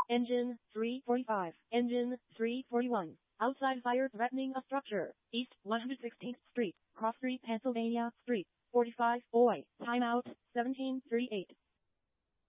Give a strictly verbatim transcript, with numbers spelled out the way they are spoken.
Engine three forty-five. Engine three forty-one. Outside fire threatening a structure. East one hundred sixteenth Street. Cross Street, Pennsylvania. Street forty-five. Boy. Timeout seventeen thirty-eight.